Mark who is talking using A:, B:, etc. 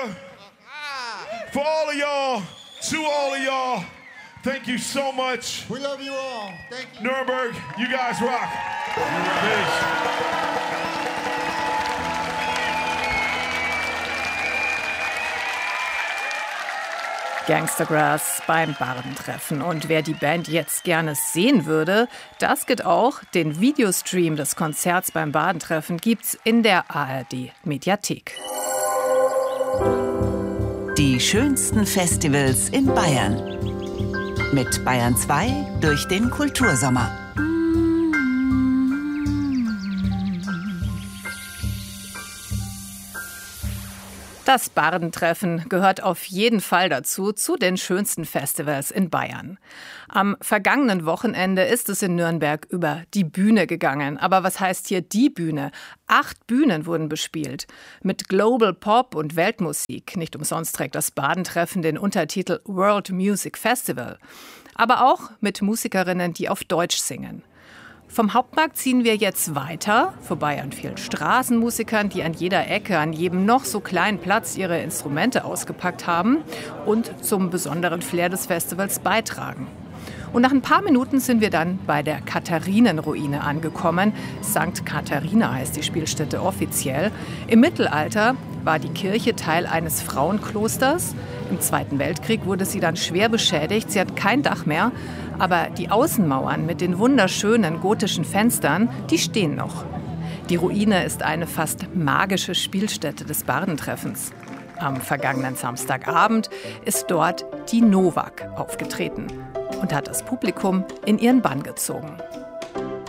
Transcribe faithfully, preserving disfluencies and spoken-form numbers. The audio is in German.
A: America, for all of y'all, to all of y'all, thank you so much.
B: We love you all. Thank you.
A: Nuremberg, you guys rock. Peace.
C: Gangstagrass beim Bardentreffen. Und wer die Band jetzt gerne sehen würde, das geht auch. Den Videostream des Konzerts beim Bardentreffen gibt's in der A R D-Mediathek.
D: Die schönsten Festivals in Bayern. Mit Bayern zwei durch den Kultursommer.
C: Das Bardentreffen gehört auf jeden Fall dazu, zu den schönsten Festivals in Bayern. Am vergangenen Wochenende ist es in Nürnberg über die Bühne gegangen. Aber was heißt hier die Bühne? Acht Bühnen wurden bespielt. Mit Global Pop und Weltmusik. Nicht umsonst trägt das Bardentreffen den Untertitel World Music Festival. Aber auch mit Musikerinnen, die auf Deutsch singen. Vom Hauptmarkt ziehen wir jetzt weiter, vorbei an vielen Straßenmusikern, die an jeder Ecke, an jedem noch so kleinen Platz ihre Instrumente ausgepackt haben und zum besonderen Flair des Festivals beitragen. Und nach ein paar Minuten sind wir dann bei der Katharinenruine angekommen. Sankt Katharina heißt die Spielstätte offiziell. Im Mittelalter war die Kirche Teil eines Frauenklosters. Im Zweiten Weltkrieg wurde sie dann schwer beschädigt. Sie hat kein Dach mehr. Aber die Außenmauern mit den wunderschönen gotischen Fenstern, die stehen noch. Die Ruine ist eine fast magische Spielstätte des Bardentreffens. Am vergangenen Samstagabend ist dort die Novak aufgetreten und hat das Publikum in ihren Bann gezogen.